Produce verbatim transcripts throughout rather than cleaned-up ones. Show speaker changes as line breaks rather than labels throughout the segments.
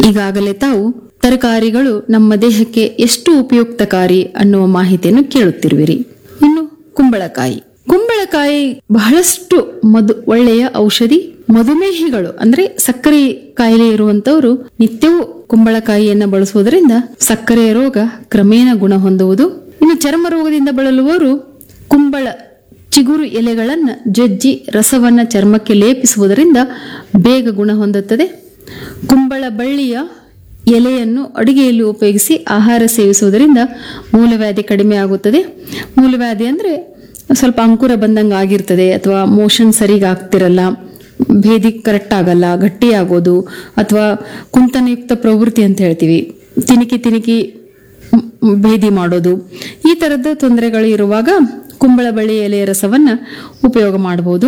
ಈಗಾಗಲೇ ತಾವು ತರಕಾರಿಗಳು ನಮ್ಮ ದೇಹಕ್ಕೆ ಎಷ್ಟು ಉಪಯುಕ್ತಕಾರಿ ಅನ್ನುವ ಮಾಹಿತಿಯನ್ನು ಕೇಳುತ್ತಿರುವಿರಿ. ಇನ್ನು ಕುಂಬಳಕಾಯಿ ಕುಂಬಳಕಾಯಿ ಬಹಳಷ್ಟು ಮಧು ಒಳ್ಳೆಯ ಔಷಧಿ. ಮಧುಮೇಹಿಗಳು ಅಂದ್ರೆ ಸಕ್ಕರೆ ಕಾಯಿಲೆ ಇರುವಂತವರು ನಿತ್ಯವೂ ಕುಂಬಳಕಾಯಿಯನ್ನ ಬಳಸುವುದರಿಂದ ಸಕ್ಕರೆಯ ರೋಗ ಕ್ರಮೇಣ ಗುಣ ಹೊಂದುವುದು. ಇನ್ನು ಚರ್ಮ ರೋಗದಿಂದ ಬಳಲುವವರು ಕುಂಬಳ ಚಿಗುರು ಎಲೆಗಳನ್ನ ಜಜ್ಜಿ ರಸವನ್ನ ಚರ್ಮಕ್ಕೆ ಲೇಪಿಸುವುದರಿಂದ ಬೇಗ ಗುಣ ಹೊಂದುತ್ತದೆ. ಕುಂಬಳ ಬಳ್ಳಿಯ ಎಲೆಯನ್ನು ಅಡುಗೆಯಲ್ಲಿ ಉಪಯೋಗಿಸಿ ಆಹಾರ ಸೇವಿಸುವುದರಿಂದ ಮೂಲವ್ಯಾಧಿ ಕಡಿಮೆ ಆಗುತ್ತದೆ. ಮೂಲವ್ಯಾಧಿ ಅಂದ್ರೆ ಸ್ವಲ್ಪ ಅಂಕುರ ಬಂದಂಗೆ ಆಗಿರ್ತದೆ, ಅಥವಾ ಮೋಷನ್ ಸರಿಗೆ ಆಗ್ತಿರಲ್ಲ, ಭೇದಿ ಕರೆಕ್ಟ್ ಆಗಲ್ಲ, ಗಟ್ಟಿಯಾಗೋದು, ಅಥವಾ ಕುಂತನಯುಕ್ತ ಪ್ರವೃತ್ತಿ ಅಂತ ಹೇಳ್ತೀವಿ, ತಿನಿಕಿ ತಿನಿಕಿ ಭೇದಿ ಮಾಡೋದು, ಈ ತರದ ತೊಂದರೆಗಳು ಇರುವಾಗ ಕುಂಬಳ ಬಳ್ಳಿ ಎಲೆಯ ರಸವನ್ನ ಉಪಯೋಗ ಮಾಡಬಹುದು.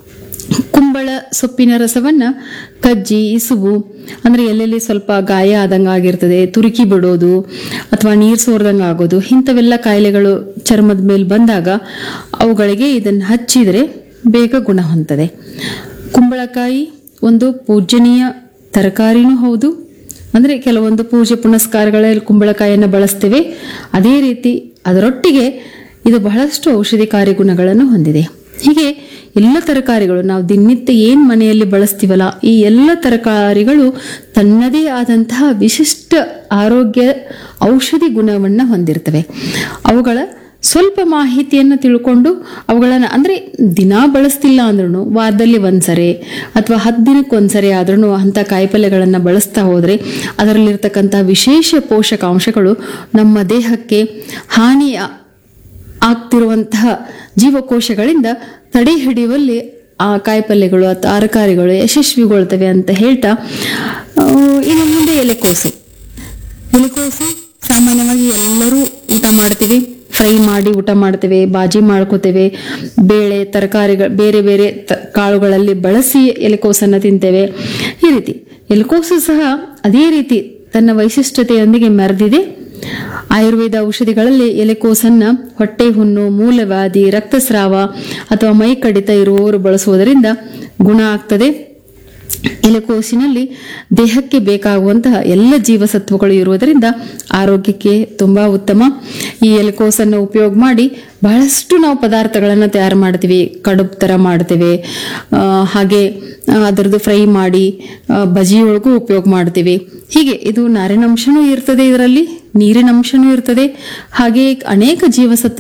ಕುಂಬಳ ಸೊಪ್ಪಿನ ರಸವನ್ನ ಕಜ್ಜಿ, ಇಸುಬು ಅಂದ್ರೆ ಎಲ್ಲೆಲ್ಲಿ ಸ್ವಲ್ಪ ಗಾಯ ಆದಂಗ ಆಗಿರ್ತದೆ, ತುರುಕಿ ಬಿಡೋದು ಅಥವಾ ನೀರ್ ಸೋರ್ದಂಗ ಆಗೋದು, ಇಂಥವೆಲ್ಲ ಕಾಯಿಲೆಗಳು ಚರ್ಮದ ಮೇಲೆ ಬಂದಾಗ ಅವುಗಳಿಗೆ ಇದನ್ನು ಹಚ್ಚಿದ್ರೆ ಬೇಗ ಗುಣ ಹೊಂದದೆ. ಕುಂಬಳಕಾಯಿ ಒಂದು ಪೂಜನೀಯ ತರಕಾರಿನೂ ಹೌದು. ಅಂದ್ರೆ ಕೆಲವೊಂದು ಪೂಜೆ ಪುನಸ್ಕಾರಗಳಲ್ಲಿ ಕುಂಬಳಕಾಯಿಯನ್ನು ಬಳಸ್ತೇವೆ. ಅದೇ ರೀತಿ ಅದರೊಟ್ಟಿಗೆ ಇದು ಬಹಳಷ್ಟು ಔಷಧಿಕಾರಿ ಗುಣಗಳನ್ನು ಹೊಂದಿದೆ. ಹೀಗೆ ಎಲ್ಲ ತರಕಾರಿಗಳು ನಾವು ದಿನನಿತ್ಯ ಏನ್ ಮನೆಯಲ್ಲಿ ಬಳಸ್ತೀವಲ್ಲ, ಈ ಎಲ್ಲ ತರಕಾರಿಗಳು ತನ್ನದೇ ಆದಂತಹ ವಿಶಿಷ್ಟ ಆರೋಗ್ಯ ಔಷಧಿ ಗುಣವನ್ನ ಹೊಂದಿರ್ತವೆ. ಅವುಗಳ ಸ್ವಲ್ಪ ಮಾಹಿತಿಯನ್ನು ತಿಳ್ಕೊಂಡು ಅವುಗಳನ್ನ ಅಂದ್ರೆ ದಿನಾ ಬಳಸ್ತಿಲ್ಲ ಅಂದ್ರೂ ವಾರದಲ್ಲಿ ಒಂದ್ಸರಿ ಅಥವಾ ಹತ್ತು ದಿನಕ್ಕೆ ಒಂದ್ಸರಿ ಆದ್ರೂ ಅಂತ ಕಾಯಿಪಲ್ಯಗಳನ್ನ ಬಳಸ್ತಾ ಹೋದ್ರೆ ಅದರಲ್ಲಿರ್ತಕ್ಕಂಥ ವಿಶೇಷ ಪೋಷಕಾಂಶಗಳು ನಮ್ಮ ದೇಹಕ್ಕೆ ಹಾನಿ ಆಗ್ತಿರುವಂತಹ ಜೀವಕೋಶಗಳಿಂದ ತಡೆ ಹಿಡಿಯುವಲ್ಲಿ ಆ ಕಾಯಿಪಲ್ಯಗಳು ಅಥವಾ ತರಕಾರಿಗಳು ಯಶಸ್ವಿಗೊಳ್ತವೆ ಅಂತ ಹೇಳ್ತಾ, ಇನ್ನು ಮುಂದೆ ಎಲೆಕೋಸು ಎಲೆಕೋಸು ಸಾಮಾನ್ಯವಾಗಿ ಎಲ್ಲರೂ ಊಟ ಮಾಡ್ತೀವಿ, ಫ್ರೈ ಮಾಡಿ ಊಟ ಮಾಡ್ತೇವೆ, ಬಾಜಿ ಮಾಡ್ಕೋತೇವೆ, ಬೇಳೆ ತರಕಾರಿಗಳು ಬೇರೆ ಬೇರೆ ಕಾಳುಗಳಲ್ಲಿ ಬಳಸಿ ಎಲೆಕೋಸನ್ನು ತಿಂತೇವೆ. ಈ ರೀತಿ ಎಲೆಕೋಸು ಸಹ ಅದೇ ರೀತಿ ತನ್ನ ವೈಶಿಷ್ಟ್ಯತೆಯೊಂದಿಗೆ ಮೆರೆದಿದೆ. ಆಯುರ್ವೇದ ಔಷಧಿಗಳಲ್ಲಿ ಎಲೆಕೋಸನ್ನ ಹೊಟ್ಟೆ ಹುಣ್ಣು, ಮೂಲವ್ಯಾಧಿ, ರಕ್ತಸ್ರಾವ ಅಥವಾ ಮೈ ಕಡಿತ ಇರುವವರು ಬಳಸುವುದರಿಂದ ಗುಣ ಆಗ್ತದೆ. ಎಲೆಕೋಸಿನಲ್ಲಿ ದೇಹಕ್ಕೆ ಬೇಕಾಗುವಂತಹ ಎಲ್ಲ ಜೀವಸತ್ವಗಳು ಇರುವುದರಿಂದ ಆರೋಗ್ಯಕ್ಕೆ ತುಂಬಾ ಉತ್ತಮ. ಈ ಎಲೆಕೋಸನ್ನು ಉಪಯೋಗ ಮಾಡಿ ಬಹಳಷ್ಟು ನಾವು ಪದಾರ್ಥಗಳನ್ನು ತಯಾರು ಮಾಡ್ತೀವಿ. ಕಡುಬು ತರ ಮಾಡ್ತೇವೆ, ಹಾಗೆ ಅದರದ್ದು ಫ್ರೈ ಮಾಡಿ ಬಜಿಯೊಳಗೂ ಉಪಯೋಗ ಮಾಡ್ತೀವಿ. ಹೀಗೆ ಇದು ನಾರಿನಂಶನೂ ಇರ್ತದೆ, ಇದರಲ್ಲಿ ನೀರಿನಂಶನೂ ಇರ್ತದೆ, ಹಾಗೆ ಅನೇಕ ಜೀವಸತ್ವ